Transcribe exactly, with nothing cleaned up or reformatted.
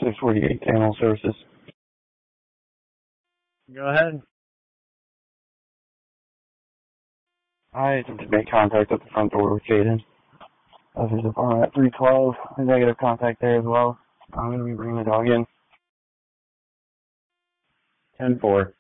six forty-eight, Animal Services. Go ahead. I attempted to make contact at the front door with Jaden. Of his apartment at three twelve. Negative contact there as well. I'm going to be bringing the dog in. ten four.